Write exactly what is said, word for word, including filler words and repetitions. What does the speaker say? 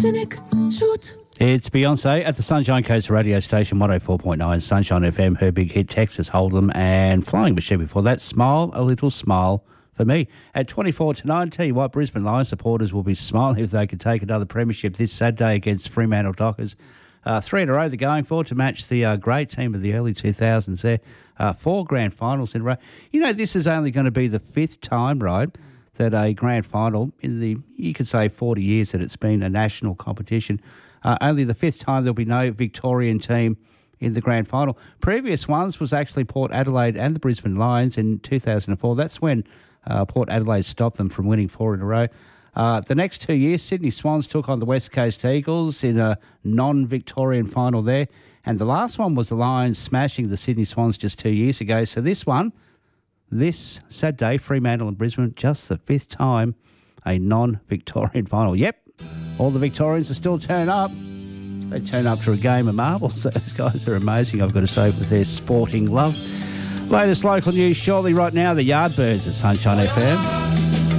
photogenic, shoot. It's Beyonce at the Sunshine Coast radio station, one oh four point nine Sunshine F M, her big hit Texas Hold'em, and Flying Machine before that. Smile, a little smile for me. At twenty-four to nine, tell you what, Brisbane Lions supporters will be smiling if they could take another premiership this Saturday against Fremantle Dockers. Uh, three in a row they're going for to match the uh, great team of the early two thousands there. Uh, four grand finals in a row. You know, this is only going to be the fifth time, right, that a grand final in the, you could say, forty years that it's been a national competition. Uh, only the fifth time there'll be no Victorian team in the grand final. Previous ones was actually Port Adelaide and the Brisbane Lions in two thousand four. That's when uh, Port Adelaide stopped them from winning four in a row. Uh, the next two years, Sydney Swans took on the West Coast Eagles in a non-Victorian final there. And the last one was the Lions smashing the Sydney Swans just two years ago. So this one, this Saturday, Fremantle and Brisbane, just the fifth time a non-Victorian final. Yep, all the Victorians are still turn up. They turn up to a game of marbles. Those guys are amazing, I've got to say, with their sporting love. Latest local news shortly. Right now, the Yardbirds at Sunshine F M.